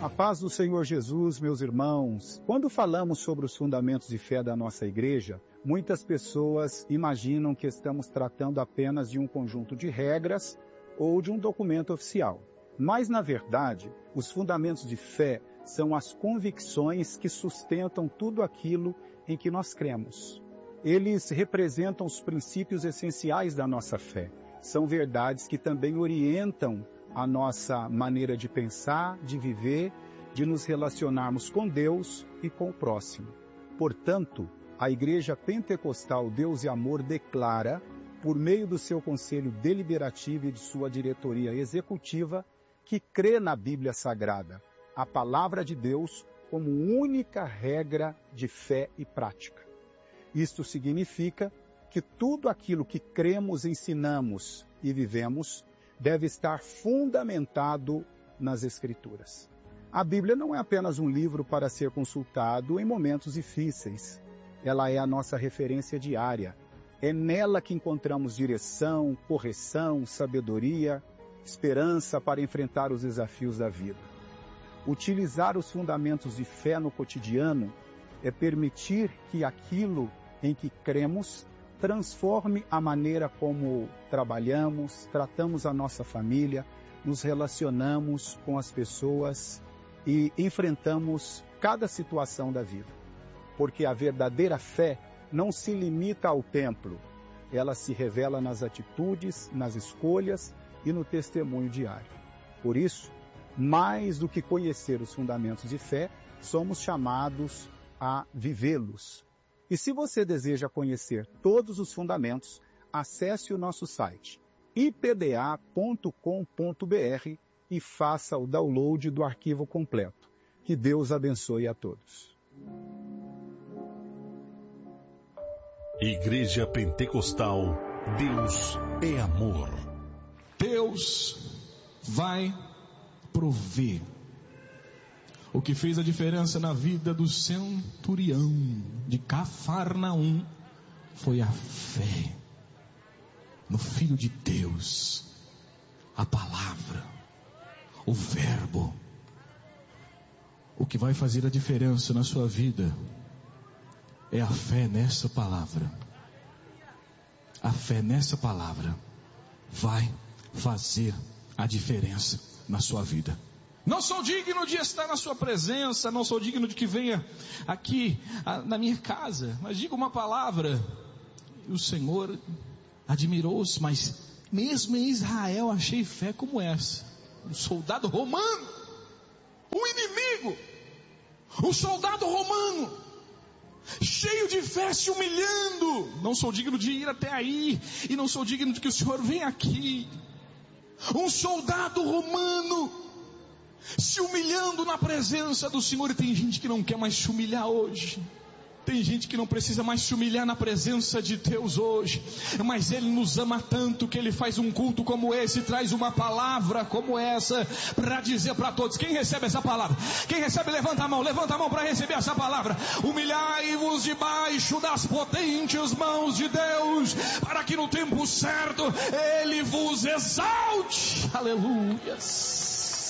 A paz do Senhor Jesus, meus irmãos. Quando falamos sobre os fundamentos de fé da nossa igreja, muitas pessoas imaginam que estamos tratando apenas de um conjunto de regras ou de um documento oficial. Mas, na verdade, os fundamentos de fé são as convicções que sustentam tudo aquilo em que nós cremos. Eles representam os princípios essenciais da nossa fé. São verdades que também orientam a nossa maneira de pensar, de viver, de nos relacionarmos com Deus e com o próximo. Portanto, a Igreja Pentecostal Deus e Amor declara, por meio do seu conselho deliberativo e de sua diretoria executiva, que crê na Bíblia Sagrada, a palavra de Deus, como única regra de fé e prática. Isto significa que tudo aquilo que cremos, ensinamos e vivemos deve estar fundamentado nas Escrituras. A Bíblia não é apenas um livro para ser consultado em momentos difíceis. Ela é a nossa referência diária. É nela que encontramos direção, correção, sabedoria, esperança para enfrentar os desafios da vida. Utilizar os fundamentos de fé no cotidiano é permitir que aquilo em que cremos transforme a maneira como trabalhamos, tratamos a nossa família, nos relacionamos com as pessoas e enfrentamos cada situação da vida. Porque a verdadeira fé não se limita ao templo, ela se revela nas atitudes, nas escolhas e no testemunho diário. Por isso, mais do que conhecer os fundamentos de fé, somos chamados a vivê-los. E se você deseja conhecer todos os fundamentos, acesse o nosso site ipda.com.br e faça o download do arquivo completo. Que Deus abençoe a todos. Igreja Pentecostal, Deus é amor. Deus vai prover. O que fez a diferença na vida do centurião de Cafarnaum foi a fé no Filho de Deus, a palavra, o verbo. O que vai fazer a diferença na sua vida é a fé nessa palavra. A fé nessa palavra vai fazer a diferença na sua vida. Não sou digno de estar na sua presença, não sou digno de que venha aqui na minha casa, mas diga uma palavra. O Senhor admirou-se, mas mesmo em Israel achei fé como essa. Um soldado romano, um inimigo, um soldado romano, cheio de fé, se humilhando. Não sou digno de ir até aí, e não sou digno de que o Senhor venha aqui. Um soldado romano se humilhando na presença do Senhor. E tem gente que não quer mais se humilhar hoje. Tem gente que não precisa mais se humilhar na presença de Deus hoje. Mas Ele nos ama tanto que Ele faz um culto como esse, traz uma palavra como essa para dizer para todos. Quem recebe essa palavra? Quem recebe, levanta a mão para receber essa palavra. Humilhai-vos debaixo das potentes mãos de Deus, para que no tempo certo Ele vos exalte. Aleluias.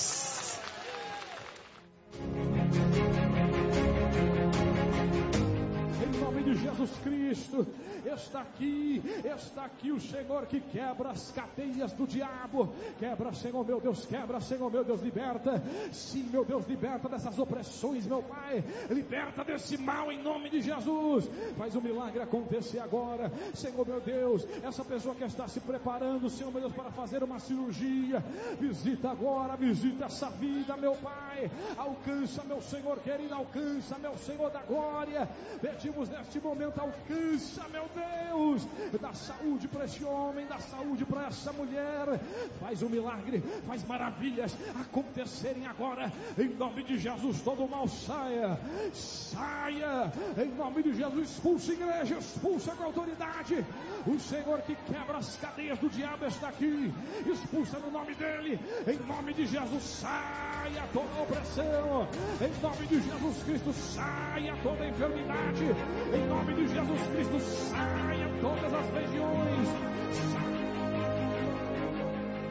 Jesus Cristo, está aqui o Senhor que quebra as cadeias do diabo. Quebra, Senhor meu Deus, quebra, Senhor meu Deus, liberta. Sim, meu Deus, liberta dessas opressões, meu Pai. Liberta desse mal em nome de Jesus. Faz o milagre acontecer agora, Senhor meu Deus. Essa pessoa que está se preparando, Senhor meu Deus, para fazer uma cirurgia, visita agora, visita essa vida, meu Pai. Alcança, meu Senhor querido, alcança, meu Senhor da glória. Pedimos neste momento, alcança, meu Deus, dá saúde para esse homem, dá saúde para essa mulher. Faz um milagre, faz maravilhas acontecerem agora, em nome de Jesus. Todo mal saia, em nome de Jesus. Expulsa a igreja, expulsa com autoridade. O Senhor que quebra as cadeias do diabo está aqui. Expulsa no nome dele, em nome de Jesus. Saia toda opressão, em nome de Jesus Cristo. Saia toda enfermidade, em nome de Jesus Cristo. Saia todas as regiões.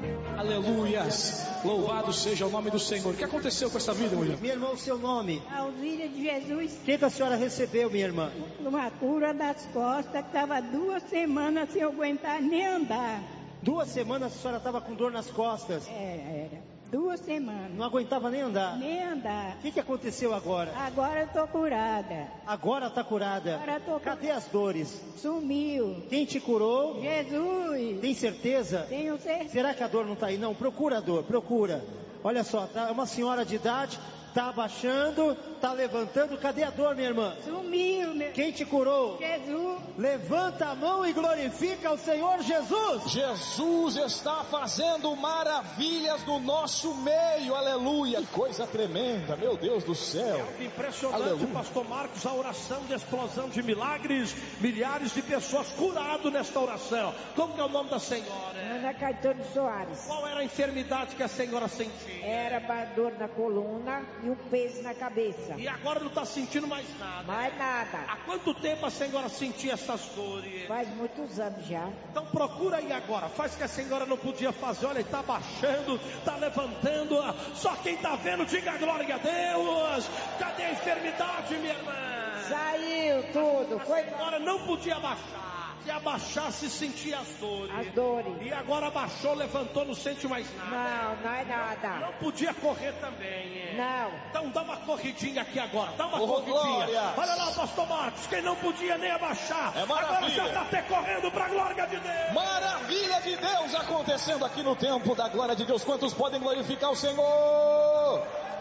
Aleluias. Louvado seja o nome do Senhor. O que aconteceu com essa vida, mulher? Minha irmã, o seu nome? Alzíria de Jesus. O que a senhora recebeu, minha irmã? Uma cura das costas, que estava 2 semanas sem aguentar nem andar. 2 semanas a senhora estava com dor nas costas? Era. 2 semanas. Não aguentava nem andar? Nem andar. O que aconteceu agora? Agora eu tô curada. Agora está curada? Agora tô curada. Cadê as dores? Sumiu. Quem te curou? Jesus. Tem certeza? Tenho certeza. Será que a dor não está aí? Não, procura a dor, procura. Olha só, tá uma senhora de idade, tá abaixando, tá levantando. Cadê a dor, minha irmã? Sumiu, meu. Quem te curou? Jesus. Levanta a mão e glorifica o Senhor Jesus. Jesus está fazendo maravilhas no nosso meio, aleluia, que coisa tremenda, meu Deus do céu. É impressionante, aleluia. Pastor Marcos, a oração de explosão de milagres, milhares de pessoas curadas nesta oração. Como que é o nome da senhora? Ana Caetano Soares. Qual era a enfermidade que a senhora sentia? Era dor na coluna e um peso na cabeça. E agora não está sentindo mais nada? Mais nada. Há quanto tempo a senhora sentia essas dores? Faz muitos anos já. Então procura aí agora, faz que a senhora não podia fazer. Olha, está baixando, está levantando. Só quem está vendo, diga glória a Deus. Cadê a enfermidade, minha irmã? Saiu tudo. A senhora não podia abaixar. Se abaixasse, sentia as dores. As dores. E agora abaixou, levantou, não sente mais nada. Não é nada. Não podia correr também. Não. Então dá uma corridinha aqui agora. Dá uma corridinha. Glória. Olha lá, pastor Marcos. Quem não podia nem abaixar. É maravilha. Agora já está até correndo para a glória de Deus. Maravilha de Deus acontecendo aqui no tempo da glória de Deus. Quantos podem glorificar o Senhor?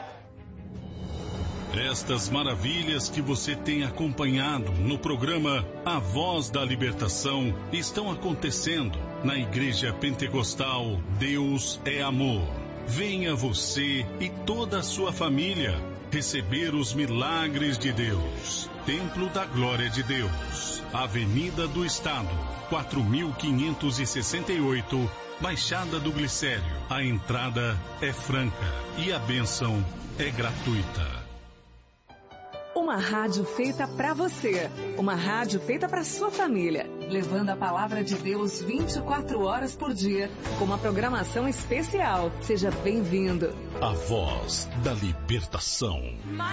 Estas maravilhas que você tem acompanhado no programa A Voz da Libertação estão acontecendo na Igreja Pentecostal Deus é Amor. Venha você e toda a sua família receber os milagres de Deus. Templo da Glória de Deus, Avenida do Estado, 4568, Baixada do Glicério. A entrada é franca e a bênção é gratuita. Uma rádio feita para você, uma rádio feita para sua família, levando a palavra de Deus 24 horas por dia, com uma programação especial. Seja bem-vindo. A Voz da Libertação.